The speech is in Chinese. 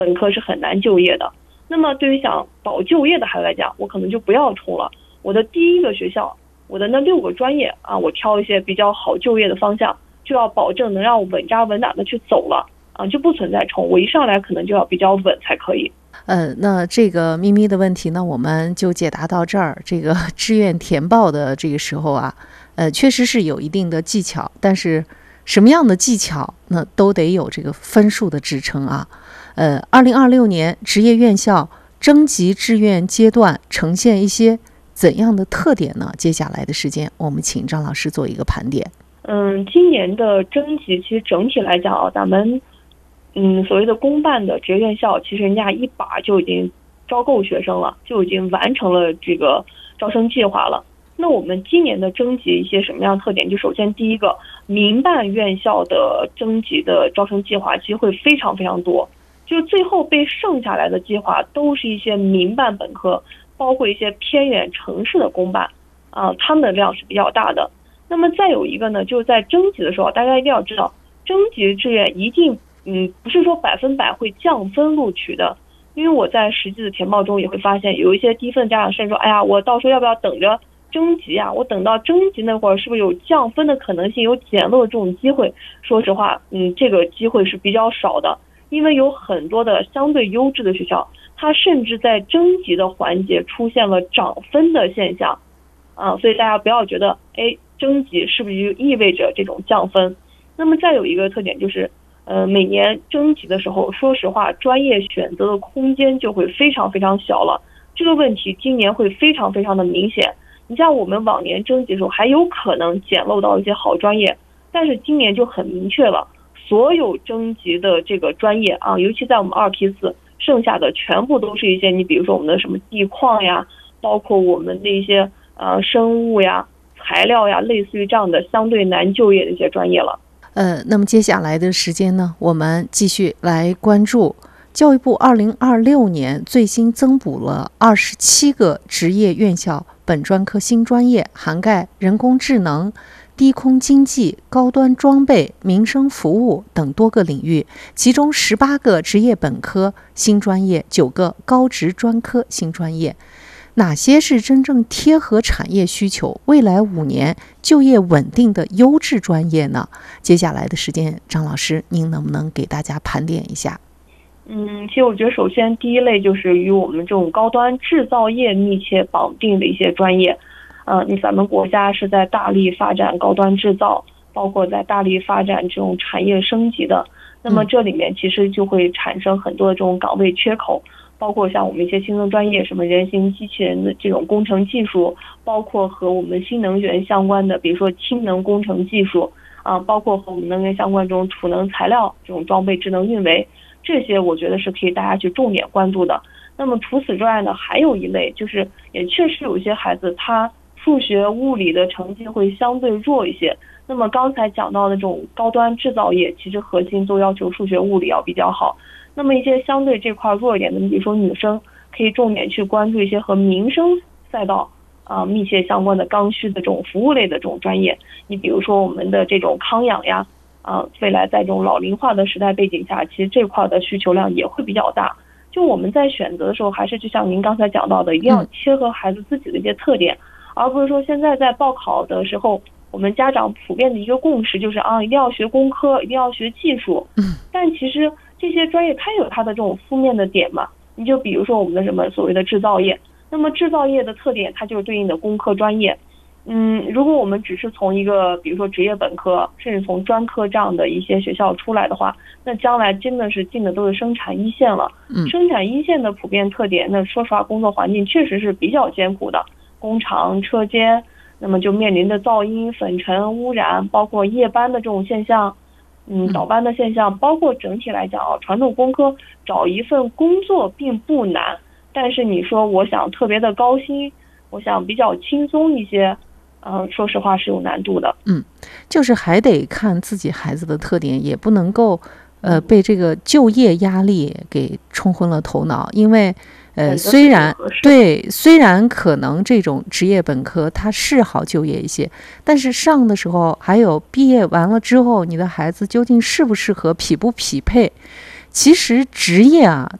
本科是很难就业的。那么对于想保就业的孩子来讲，我可能就不要冲了，我的第一个学校，我的那6个专业啊，我挑一些比较好就业的方向，就要保证能让我稳扎稳打的去走了啊，就不存在冲，我一上来可能就要比较稳才可以。 那这个咪咪的问题呢，我们就解答到这儿。这个志愿填报的这个时候啊，确实是有一定的技巧，但是什么样的技巧那都得有这个分数的支撑啊。2026年职业院校征集志愿阶段呈现一些怎样的特点呢？接下来的时间，我们请张老师做一个盘点。 今年的征集其实整体来讲啊，咱们所谓的公办的职业院校，其实人家一把就已经招够学生了，就已经完成了这个招生计划了。那我们今年的征集一些什么样的特点？就首先第一个，民办院校的征集的招生计划其实会非常非常多，就最后被剩下来的计划都是一些民办本科，包括一些偏远城市的公办啊，他们的量是比较大的。那么再有一个呢，就是在征集的时候，大家一定要知道，征集志愿一定不是说100%会降分录取的，因为我在实际的填报中也会发现，有一些低分家长甚至说，哎呀，我到时候要不要等着征集啊？我等到征集那会儿是不是有降分的可能性，有减落这种机会？说实话，这个机会是比较少的，因为有很多的相对优质的学校，它甚至在征集的环节出现了涨分的现象啊，所以大家不要觉得，征集是不是就意味着这种降分？那么再有一个特点就是，每年征集的时候，说实话，专业选择的空间就会非常非常小了。这个问题今年会非常非常的明显。你像我们往年征集的时候，还有可能捡漏到一些好专业，但是今年就很明确了，所有征集的这个专业啊，尤其在我们2P4，剩下的全部都是一些你比如说我们的什么地矿呀，包括我们的一些生物呀、材料呀，类似于这样的相对难就业的一些专业了。 那么接下来的时间呢，我们继续来关注教育部2026年最新增补了27个职业院校本专科新专业，涵盖人工智能、低空经济、高端装备、民生服务等多个领域，其中18个职业本科新专业，9个高职专科新专业。哪些是真正贴合产业需求、未来5年就业稳定的优质专业呢？接下来的时间，张老师，您能不能给大家盘点一下？ 其实我觉得首先第一类就是与我们这种高端制造业密切绑定的一些专业。咱们国家是在大力发展高端制造，包括在大力发展这种产业升级的。那么这里面其实就会产生很多的这种岗位缺口，包括像我们一些新增专业，什么人形机器人的这种工程技术，包括和我们新能源相关的，比如说氢能工程技术啊，包括和我们能源相关这种储能材料这种装备智能运维，这些我觉得是可以大家去重点关注的。那么除此之外呢，还有一类就是也确实有一些孩子他数学物理的成绩会相对弱一些，那么刚才讲到的这种高端制造业，其实核心都要求数学物理要比较好。那么一些相对这块弱一点的，你比如说女生，可以重点去关注一些和民生赛道密切相关的刚需的这种服务类的这种专业。你比如说我们的这种康养呀，未来在这种老龄化的时代背景下，其实这块的需求量也会比较大。就我们在选择的时候，还是就像您刚才讲到的，一定要切合孩子自己的一些特点，而不是说现在在报考的时候，我们家长普遍的一个共识就是一定要学工科，一定要学技术。但其实这些专业它有它的这种负面的点嘛，你就比如说我们的什么所谓的制造业，那么制造业的特点它就是对应的工科专业。如果我们只是从一个比如说职业本科，甚至从专科这样的一些学校出来的话，那将来真的是进的都是生产一线了。生产一线的普遍特点，那说实话工作环境确实是比较艰苦的，工厂车间，那么就面临着噪音、粉尘污染，包括夜班的这种现象，倒班的现象，包括整体来讲传统工科找一份工作并不难，但是你说我想特别的高薪，我想比较轻松一些，说实话是有难度的。 就是还得看自己孩子的特点，也不能够被这个就业压力给冲昏了头脑，因为虽然可能这种职业本科它是好就业一些，但是上的时候还有毕业完了之后，你的孩子究竟适不适合、匹不匹配， 其实职业啊，